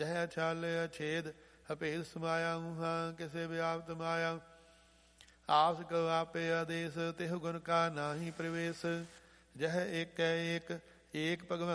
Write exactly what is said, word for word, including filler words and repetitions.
ਜਹ ਅਛਾਲ ਅਛੇਦ ਅਭੇਦ ਸਮਾਇਆ ਊਹਾਂ ਕਿਸੇ ਵਿਆਪਤ ਮਾਇਆ। ਆਪਸ ਕੋ ਆਪੇ ਆਦੇਸ ਤਿਹੁ ਗੁਣ ਕਾ ਨਾਹੀ ਪ੍ਰਵੇਸ਼। ਜਹ ਏਕੈ ਏਕ ਏਕ ਭਗਵੰਤ